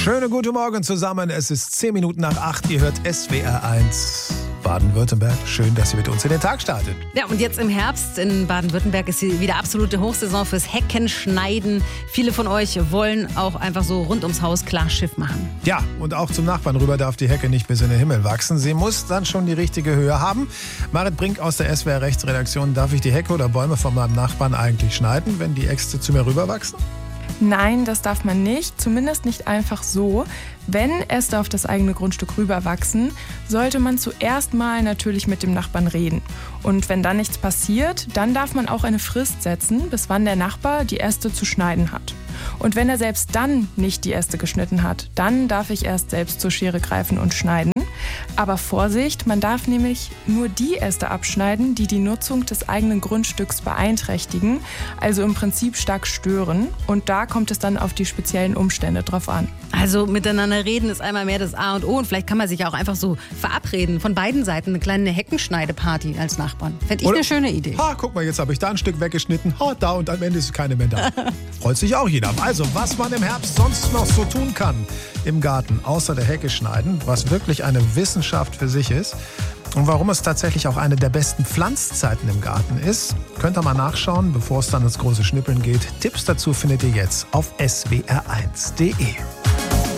Schönen guten Morgen zusammen. Es ist 10 Minuten nach 8. Ihr hört SWR 1 Baden-Württemberg. Schön, dass ihr mit uns in den Tag startet. Ja, und jetzt im Herbst in Baden-Württemberg ist hier wieder absolute Hochsaison fürs Heckenschneiden. Viele von euch wollen auch einfach so rund ums Haus klar Schiff machen. Ja, und auch zum Nachbarn rüber darf die Hecke nicht bis in den Himmel wachsen. Sie muss dann schon die richtige Höhe haben. Marit Brink aus der SWR Rechtsredaktion. Darf ich die Hecke oder Bäume von meinem Nachbarn eigentlich schneiden, wenn die Äxte zu mir rüberwachsen? Nein, das darf man nicht, zumindest nicht einfach so. Wenn Äste auf das eigene Grundstück rüberwachsen, sollte man zuerst mal natürlich mit dem Nachbarn reden. Und wenn dann nichts passiert, dann darf man auch eine Frist setzen, bis wann der Nachbar die Äste zu schneiden hat. Und wenn er selbst dann nicht die Äste geschnitten hat, dann darf ich erst selbst zur Schere greifen und schneiden. Aber Vorsicht, man darf nämlich nur die Äste abschneiden, die die Nutzung des eigenen Grundstücks beeinträchtigen, also im Prinzip stark stören. Und da kommt es dann auf die speziellen Umstände drauf an. Also miteinander reden ist einmal mehr das A und O. Und vielleicht kann man sich auch einfach so verabreden. Von beiden Seiten eine kleine Heckenschneideparty als Nachbarn. Fände ich eine schöne Idee. Ha, guck mal, jetzt habe ich da ein Stück weggeschnitten. Ha, da und am Ende ist keine mehr da. Freut sich auch jeder. Also, was man im Herbst sonst noch so tun kann im Garten, außer der Hecke schneiden, was wirklich eine Wissenschaft für sich ist und warum es tatsächlich auch eine der besten Pflanzzeiten im Garten ist, könnt ihr mal nachschauen, bevor es dann ins große Schnippeln geht. Tipps dazu findet ihr jetzt auf swr1.de.